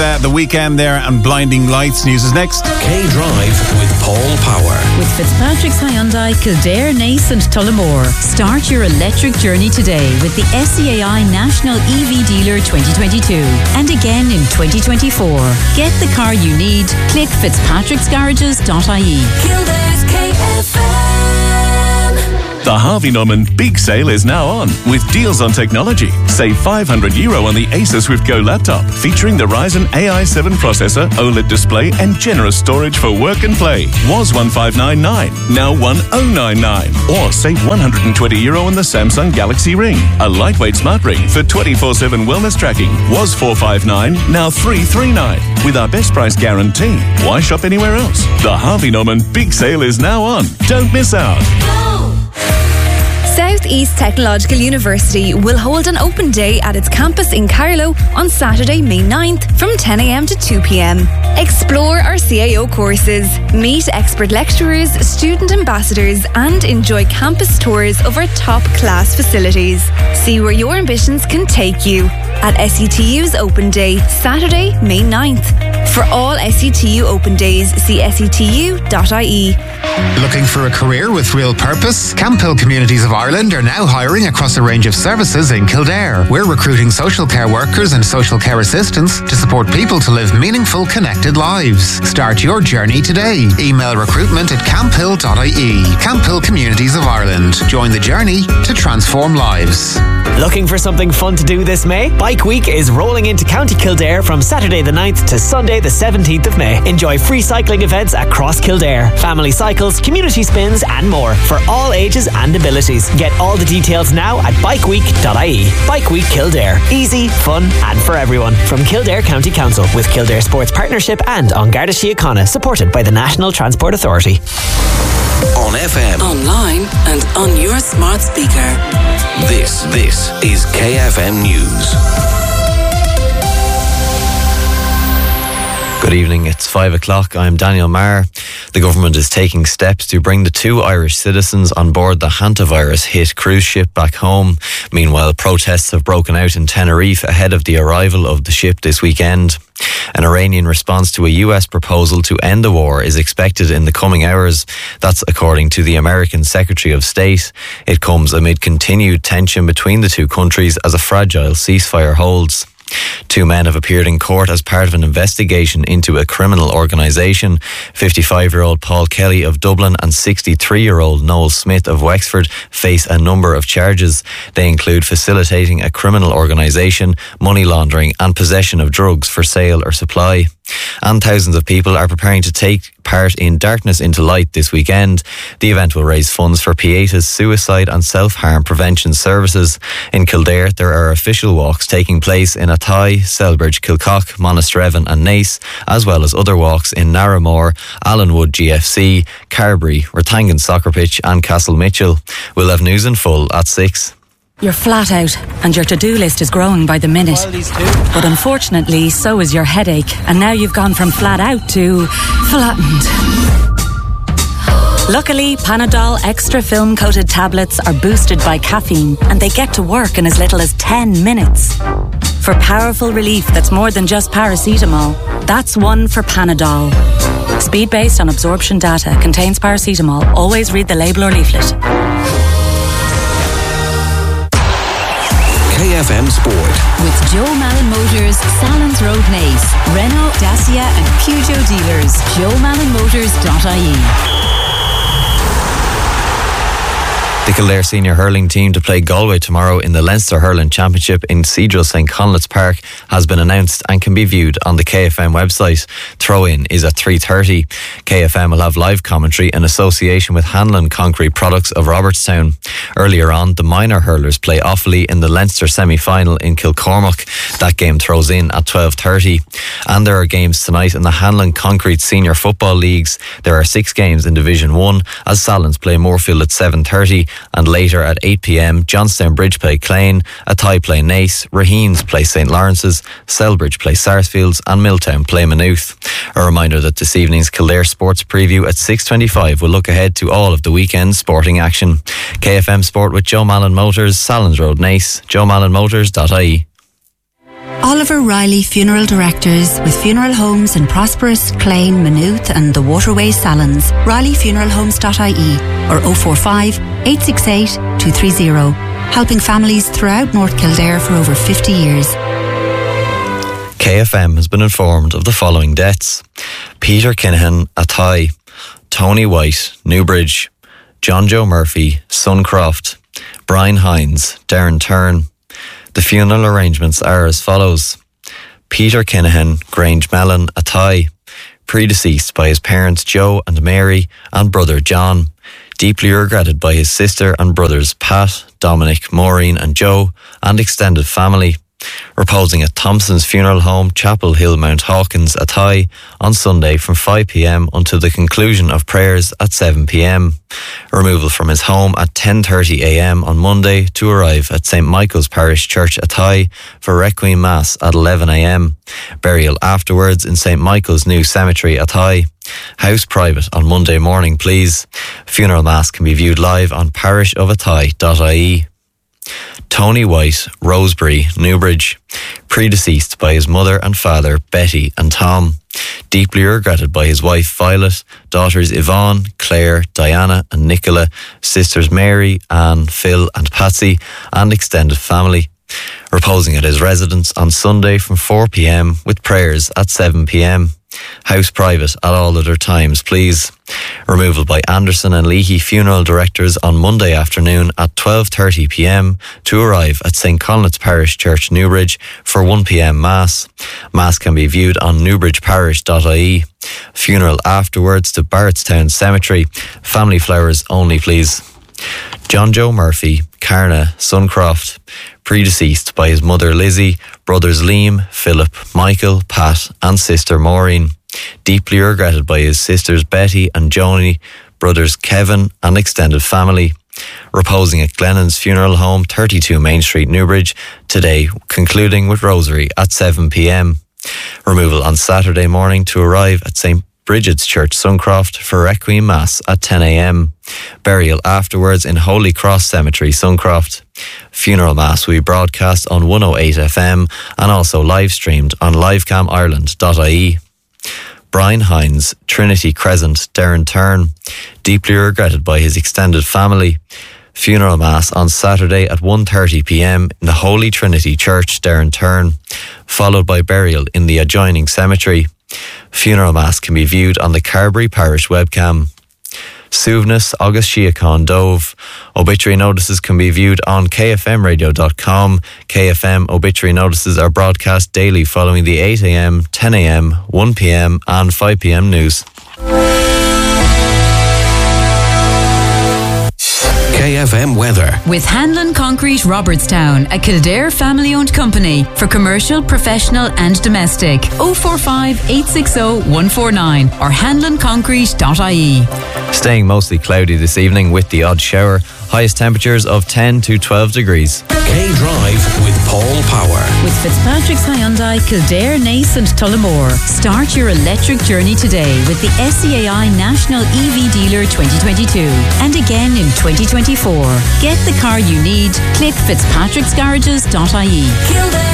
The weekend there and blinding lights. News is next. K-Drive with Paul Power. With Fitzpatrick's Hyundai, Kildare, Naas and Tullamore. Start your electric journey today with the SCAI National EV Dealer 2022 and again in 2024. Get the car you need. Click fitzpatricksgarages.ie. Kildare's KFM. The Harvey Norman Big Sale is now on with deals on technology. Save €500 on the Acer Swift Go laptop featuring the Ryzen AI7 processor, OLED display and generous storage for work and play. Was $1,599, now $1,099. Or save €120 on the Samsung Galaxy Ring. A lightweight smart ring for 24/7 wellness tracking. Was $459, now $339. With our best price guarantee. Why shop anywhere else? The Harvey Norman Big Sale is now on. Don't miss out. Southeast Technological University will hold an open day at its campus in Carlow on Saturday, May 9th from 10 a.m. to 2 p.m. Explore our CAO courses, meet expert lecturers, student ambassadors and enjoy campus tours of our top-class facilities. See where your ambitions can take you at SETU's Open Day, Saturday, May 9th. For all SETU Open Days, see setu.ie. Looking for a career with real purpose? Camphill Communities of Ireland are now hiring across a range of services in Kildare. We're recruiting social care workers and social care assistants to support people to live meaningful, connected lives. Start your journey today. Email recruitment@camphill.ie. Camphill Communities of Ireland. Join the journey to transform lives. Looking for something fun to do this May? Bike Week is rolling into County Kildare from Saturday the 9th to Sunday the 17th of May. Enjoy free cycling events across Kildare, family cycles, community spins and more for all ages and abilities. Get all the details now at bikeweek.ie. Bike Week Kildare. Easy, fun and for everyone. From Kildare County Council with Kildare Sports Partnership and on Garda Síochána, supported by the National Transport Authority. On FM. Online and on your smart speaker. This is KFM News. Good evening, it's 5 o'clock. I'm Daniel Maher. The government is taking steps to bring the 2 Irish citizens on board the hantavirus-hit cruise ship back home. Meanwhile, protests have broken out in Tenerife ahead of the arrival of the ship this weekend. An Iranian response to a US proposal to end the war is expected in the coming hours. That's according to the American Secretary of State. It comes amid continued tension between the two countries as a fragile ceasefire holds. 2 men have appeared in court as part of an investigation into a criminal organisation. 55-year-old Paul Kelly of Dublin and 63-year-old Noel Smith of Wexford face a number of charges. They include facilitating a criminal organisation, money laundering and possession of drugs for sale or supply. And thousands of people are preparing to take part in Darkness into Light this weekend. The event will raise funds for Pieta's suicide and self-harm prevention services. In Kildare, there are official walks taking place in Athy, Selbridge, Kilcock, Monasterevin and Naas, as well as other walks in Narramore, Allenwood GFC, Carberry, Rathangan Soccer Pitch and Castle Mitchell. We'll have news in full at 6. You're flat out and your to-do list is growing by the minute. But unfortunately, so is your headache. And now you've gone from flat out to flattened. Luckily, Panadol Extra Film-Coated tablets are boosted by caffeine and they get to work in as little as 10 minutes. For powerful relief that's more than just paracetamol, that's one for Panadol. Speed based on absorption data, contains paracetamol. Always read the label or leaflet. KFM Sport. With Joe Malin Motors, Salons Road Naas, Renault, Dacia and Peugeot dealers. JoeMalinMotors.ie. The Kildare senior hurling team to play Galway tomorrow in the Leinster Hurling Championship in Cedral St Conleth's Park has been announced and can be viewed on the KFM website. Throw-in is at 3:30. KFM will have live commentary in association with Hanlon Concrete Products of Robertstown. Earlier on, the minor hurlers play Offaly in the Leinster semi-final in Kilcormac. That game throws in at 12:30. And there are games tonight in the Hanlon Concrete Senior Football Leagues. There are 6 games in Division 1 as Salons play Moorfield at 7:30. And later at 8 p.m, Johnstown Bridge play Clane, Athy play Naas, Raheens play St Lawrence's, Selbridge play Sarsfields and Milltown play Maynooth. A reminder that this evening's Kildare Sports Preview at 6:25 will look ahead to all of the weekend's sporting action. KFM Sport with Joe Malin Motors, Salons Road Naas, JoeMalinMotors.ie. Oliver Riley Funeral Directors, with funeral homes in Prosperous, Clane, Maynooth and the Waterways Salons. RileyFuneralHomes.ie or 045 868 230. Helping families throughout North Kildare for over 50 years. KFM has been informed of the following deaths: Peter Kinahan, Athy; Tony White, Newbridge; John Joe Murphy, Suncroft; Brian Hines, Derrentern. The funeral arrangements are as follows: Peter Kinahan, Grange Mellon, Athy, predeceased by his parents Joe and Mary and brother John, deeply regretted by his sister and brothers Pat, Dominic, Maureen and Joe, and extended family. Reposing at Thompson's Funeral Home, Chapel Hill, Mount Hawkins, Athy, on Sunday from 5 p.m. until the conclusion of prayers at 7 p.m. Removal from his home at 10:30 a.m. on Monday to arrive at St. Michael's Parish Church, Athy, for Requiem Mass at 11 a.m. Burial afterwards in St. Michael's New Cemetery, Athy. House private on Monday morning, please. Funeral Mass can be viewed live on parishofathy.ie. Tony White, Rosebery, Newbridge, predeceased by his mother and father, Betty and Tom, deeply regretted by his wife, Violet, daughters Yvonne, Claire, Diana and Nicola, sisters Mary, Anne, Phil and Patsy, and extended family. Reposing at his residence on Sunday from 4 p.m. with prayers at 7 p.m. House private at all other times, please. Removal by Anderson and Leahy Funeral Directors on Monday afternoon at 12:30 p.m. to arrive at St. Conleth's Parish Church, Newbridge, for 1 p.m. Mass. Mass can be viewed on newbridgeparish.ie. Funeral afterwards to Barrettstown Cemetery. Family flowers only, please. John Joe Murphy, Carna, Suncroft, predeceased by his mother Lizzie, brothers Liam, Philip, Michael, Pat and sister Maureen, deeply regretted by his sisters Betty and Joni, brothers Kevin and extended family. Reposing at Glennon's Funeral Home, 32 Main Street, Newbridge, today, concluding with Rosary at 7 p.m. Removal on Saturday morning to arrive at St. Bridget's Church, Suncroft, for Requiem Mass at 10 a.m. Burial afterwards in Holy Cross Cemetery, Suncroft. Funeral Mass will be broadcast on 108 FM and also live streamed on livecamireland.ie. Brian Hines, Trinity Crescent, Derrentern, deeply regretted by his extended family. Funeral Mass on Saturday at 1:30 p.m. in the Holy Trinity Church, Derrentern, followed by burial in the adjoining cemetery. Funeral Mass can be viewed on the Carbery Parish webcam. Suvenus August Shiacon Dove. Obituary notices can be viewed on kfmradio.com. KFM obituary notices are broadcast daily following the 8 a.m, 10 a.m, 1 p.m and 5 p.m news. KFM weather. With Hanlon Concrete Robertstown, a Kildare family-owned company for commercial, professional and domestic. 045 860 149 or hanlonconcrete.ie. Staying mostly cloudy this evening with the odd shower. Highest temperatures of 10 to 12 degrees. K-Drive with Paul Power. With Fitzpatrick's Hyundai, Kildare, Naas and Tullamore. Start your electric journey today with the SCAI National EV Dealer 2022 and again in 2024. Get the car you need. Click fitzpatricksgarages.ie.